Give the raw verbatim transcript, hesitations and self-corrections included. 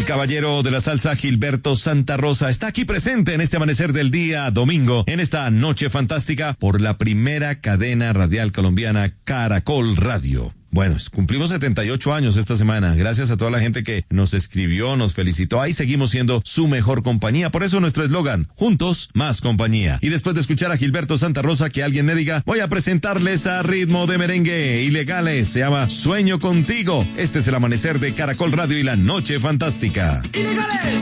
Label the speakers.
Speaker 1: caballero de la salsa Gilberto Santa Rosa está aquí presente en este amanecer del día domingo, en esta noche fantástica, por la primera cadena radial colombiana, Caracol Radio. Bueno, cumplimos setenta y ocho años esta semana. Gracias a toda la gente que nos escribió, nos felicitó. Ahí seguimos siendo su mejor compañía. Por eso nuestro eslogan, juntos, más compañía. Y después de escuchar a Gilberto Santa Rosa, que alguien me diga, voy a presentarles a ritmo de merengue Ilegales. Se llama Sueño Contigo. Este es el amanecer de Caracol Radio y la noche fantástica. ¡Ilegales!